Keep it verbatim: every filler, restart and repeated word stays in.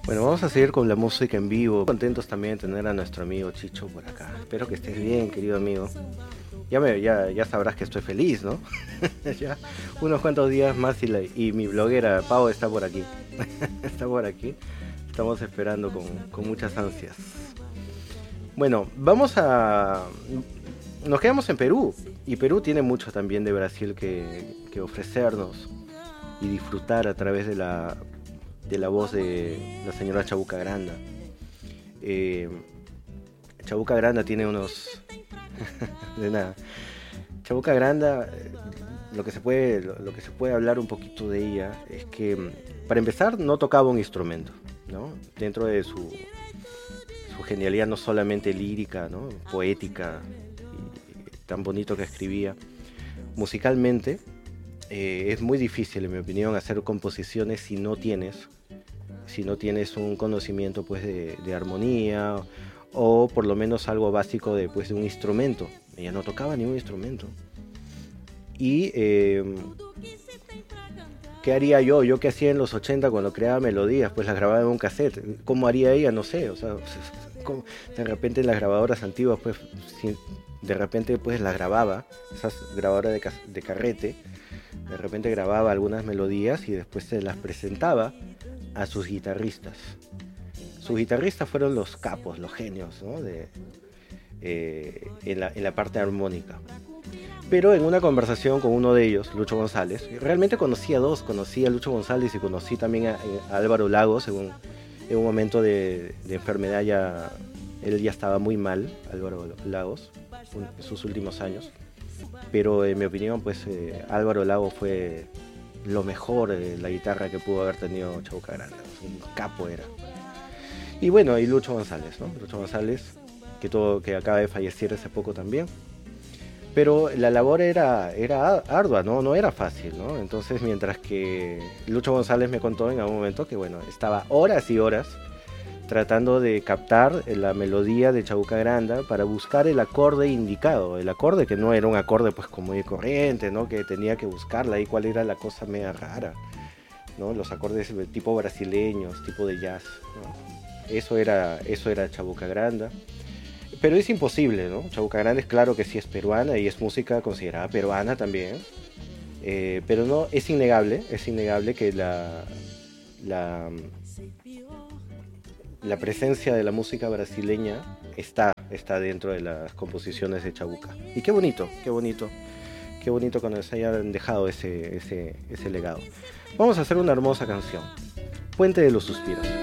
Bueno, vamos a seguir con la música en vivo. Contentos también de tener a nuestro amigo Chicho por acá. Espero que estés bien, querido amigo. Ya, me, ya, ya sabrás que estoy feliz, ¿no? Ya unos cuantos días más y, la, y mi bloguera Pau está por aquí. Está por aquí. Estamos esperando con, con muchas ansias. Bueno, vamos a... Nos quedamos en Perú. Y Perú tiene mucho también de Brasil que, que ofrecernos y disfrutar a través de la, de la voz de la señora Chabuca Granda. Eh, Chabuca Granda tiene unos... de nada. Chabuca Granda, lo que se puede, lo, lo que se puede hablar un poquito de ella es que, para empezar, no tocaba un instrumento, ¿no? Dentro de su, su genialidad no solamente lírica, ¿no? Poética, y, y tan bonito que escribía, musicalmente eh, es muy difícil, en mi opinión, hacer composiciones si no tienes, si no tienes un conocimiento, pues, de, de armonía, o por lo menos algo básico de, pues, de un instrumento. Ella no tocaba ningún instrumento. Y eh, ¿qué haría yo? Yo qué hacía en los ochenta cuando creaba melodías, pues las grababa en un cassette. ¿Cómo haría ella? No sé. O sea, ¿cómo? De repente las grabadoras antiguas, pues de repente pues las grababa, esas grabadoras de, de carrete, de repente grababa algunas melodías y después se las presentaba a sus guitarristas. Sus guitarristas fueron los capos, los genios, ¿no? De, eh, en, la, en la parte armónica. Pero en una conversación con uno de ellos, Lucho González, realmente conocí a dos, conocí a Lucho González y conocí también a, a Álvaro Lagos en un, en un momento de, de enfermedad. Ya, él ya estaba muy mal, Álvaro Lagos, en sus últimos años. Pero en mi opinión, pues eh, Álvaro Lagos fue lo mejor de la guitarra que pudo haber tenido Chabuca Granda. Un capo era. Y bueno, y Lucho González, ¿no? Lucho González, que, todo, que acaba de fallecer hace poco también. Pero la labor era, era ardua, ¿no? No era fácil, ¿no? Entonces, mientras que Lucho González me contó en algún momento que, bueno, estaba horas y horas tratando de captar la melodía de Chabuca Granda para buscar el acorde indicado. El acorde que no era un acorde, pues, como de corriente, ¿no? Que tenía que buscarla ahí, cuál era la cosa media rara, ¿no? Los acordes tipo brasileños, tipo de jazz, ¿no? Eso era, eso era Chabuca Granda. Pero es imposible, ¿no? Chabuca Granda es claro que sí es peruana y es música considerada peruana también. Eh, pero no, es innegable, es innegable que la, la, la presencia de la música brasileña está, está dentro de las composiciones de Chabuca. Y qué bonito, qué bonito, qué bonito que nos hayan dejado ese, ese, ese legado. Vamos a hacer una hermosa canción, Puente de los Suspiros.